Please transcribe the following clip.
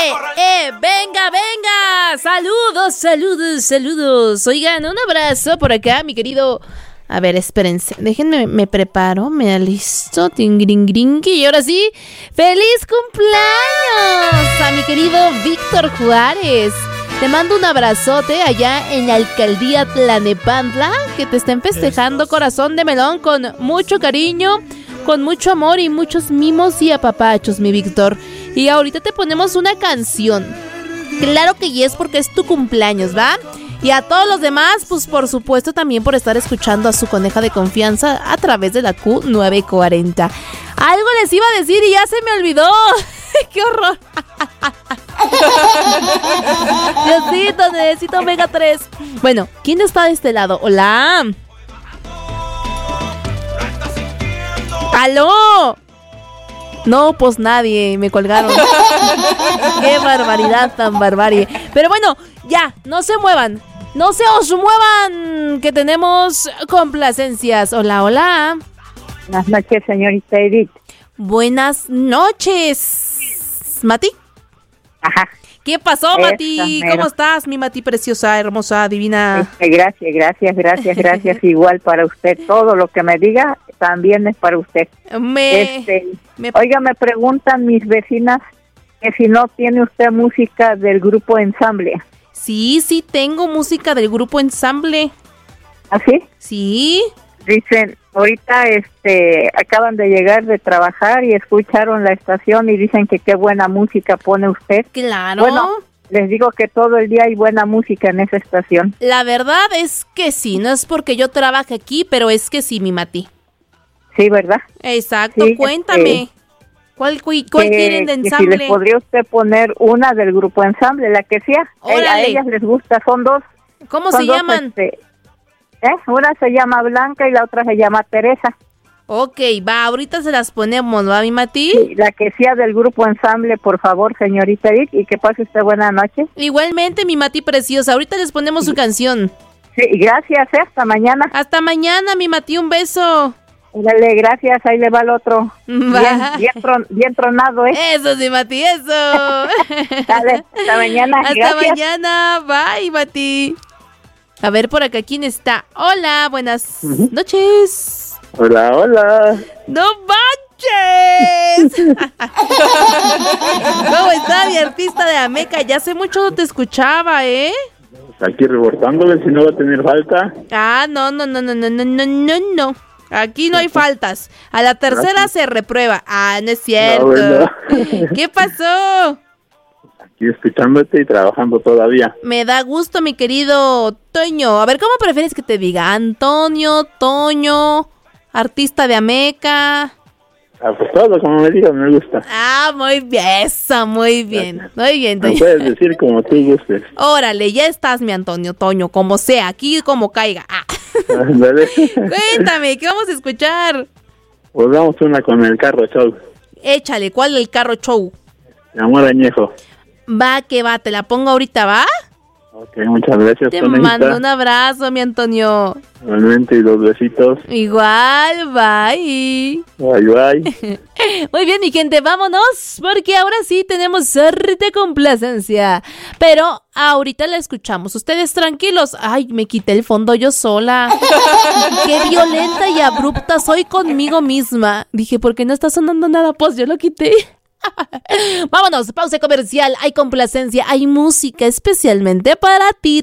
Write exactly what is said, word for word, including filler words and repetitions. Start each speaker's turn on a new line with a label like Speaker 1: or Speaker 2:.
Speaker 1: ¡Eh, eh! ¡Venga, venga! ¡Saludos, saludos, saludos! Oigan, un abrazo por acá, mi querido... A ver, espérense, déjenme, me preparo, me alisto, tingringringi, y ahora sí, ¡feliz cumpleaños a mi querido Víctor Juárez! Te mando un abrazote allá en la alcaldía Tlanepantla, que te estén festejando, corazón de melón, con mucho cariño, con mucho amor y muchos mimos y apapachos, mi Víctor. Y ahorita te ponemos una canción, claro que yes, porque es tu cumpleaños, ¿va? Y a todos los demás, pues por supuesto también por estar escuchando a su coneja de confianza a través de la Q novecientos cuarenta. Algo les iba a decir y ya se me olvidó. ¡Qué horror! Diosito, necesito omega tres. Bueno, ¿quién está de este lado? ¡Hola! ¡Aló! No, pues nadie, me colgaron. ¡Qué barbaridad tan barbarie! Pero bueno, ya, no se muevan. No se os muevan, que tenemos complacencias. Hola, hola.
Speaker 2: Buenas noches, señorita Edith.
Speaker 1: Buenas noches. ¿Mati?
Speaker 2: Ajá.
Speaker 1: ¿Qué pasó, Mati? ¿Cómo estás, mi Mati preciosa, hermosa, divina?
Speaker 2: Este, gracias, gracias, gracias, gracias. Igual para usted. Todo lo que me diga también es para usted.
Speaker 1: Me,
Speaker 2: este,
Speaker 1: me...
Speaker 2: Oiga, me preguntan mis vecinas que si no tiene usted música del grupo Ensamble.
Speaker 1: Sí, sí, tengo música del grupo Ensamble.
Speaker 2: ¿Ah, sí?
Speaker 1: Sí.
Speaker 2: Dicen, ahorita este acaban de llegar de trabajar y escucharon la estación y dicen que qué buena música pone usted.
Speaker 1: Claro.
Speaker 2: Bueno, les digo que todo el día hay buena música en esa estación.
Speaker 1: La verdad es que sí, no es porque yo trabaje aquí, pero es que sí, mi Mati.
Speaker 2: Sí, ¿verdad?
Speaker 1: Exacto,
Speaker 2: sí,
Speaker 1: cuéntame. Este, ¿Cuál, cuál que, quieren de Ensamble?
Speaker 2: Si les podría usted poner una del grupo Ensamble, la que sea.
Speaker 1: Órale.
Speaker 2: A ellas les gusta, son dos.
Speaker 1: ¿Cómo
Speaker 2: son
Speaker 1: se
Speaker 2: dos,
Speaker 1: llaman?
Speaker 2: Este, ¿eh? Una se llama Blanca y la otra se llama Teresa.
Speaker 1: Ok, va, ahorita se las ponemos, ¿va, mi Mati?
Speaker 2: Sí, la que sea del grupo Ensamble, por favor, señorita Edith, y que pase usted buena noche.
Speaker 1: Igualmente, mi Mati preciosa, ahorita les ponemos su canción.
Speaker 2: Sí, gracias, ¿eh? Hasta mañana.
Speaker 1: Hasta mañana, mi Mati, un beso.
Speaker 2: Dale, gracias, ahí le va el otro. Bien, bien, tron, bien tronado, ¿eh?
Speaker 1: Eso sí, Mati, eso.
Speaker 2: Dale, hasta mañana.
Speaker 1: Hasta
Speaker 2: gracias.
Speaker 1: mañana, bye, Mati. A ver, por acá, ¿quién está? Hola, buenas uh-huh. noches.
Speaker 3: Hola, hola.
Speaker 1: ¡No manches! ¿Cómo está mi artista de Ameca? Ya hace mucho no te escuchaba, ¿eh?
Speaker 3: Aquí reportándole si no va a tener falta.
Speaker 1: Ah, no, no, no, no, no, no, no, no, no. Aquí no hay faltas. A la tercera Gracias. Se reprueba. Ah, no es cierto. No, bueno. ¿Qué pasó?
Speaker 3: Aquí escuchándote y trabajando todavía.
Speaker 1: Me da gusto, mi querido Toño. A ver, ¿cómo prefieres que te diga? Antonio, Toño, artista de Ameca.
Speaker 3: Ah, pues todo, como me digas, me gusta.
Speaker 1: Ah, muy bien, eso, muy bien. Gracias. Muy bien, Toño.
Speaker 3: Me puedes decir como tú gustes.
Speaker 1: Órale, ya estás, mi Antonio, Toño, como sea, aquí como caiga. Ah. Cuéntame, ¿qué vamos a escuchar?
Speaker 3: Pues vamos una con el carro show.
Speaker 1: Échale, ¿cuál el carro show?
Speaker 3: Mi amor añejo.
Speaker 1: Va, que va, te la pongo ahorita, ¿va?
Speaker 3: Ok, muchas gracias.
Speaker 1: Te mando un abrazo, mi Antonio.
Speaker 3: Igualmente, y dos besitos.
Speaker 1: Igual, bye.
Speaker 3: Bye, bye.
Speaker 1: Muy bien, mi gente, vámonos, porque ahora sí tenemos arte complacencia. Pero ahorita la escuchamos. Ustedes tranquilos. Ay, me quité el fondo yo sola. Qué violenta y abrupta soy conmigo misma. Dije, ¿por qué no está sonando nada? Pues yo lo quité. Vámonos, pausa comercial, hay complacencia, hay música especialmente para ti.